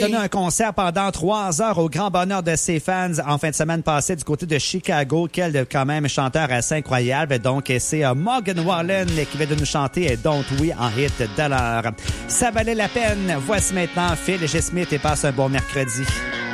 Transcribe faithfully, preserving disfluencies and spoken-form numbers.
donné un concert pendant trois heures au grand bonheur de ses fans en fin de semaine passée du côté de Chicago. Quel, quand même, chanteur assez incroyable. Donc, c'est euh, Morgan Wallen qui vient de nous chanter Don't We en hit de l'heure. Ça valait la peine. Voici maintenant Phil G. Smith et passe un bon mercredi.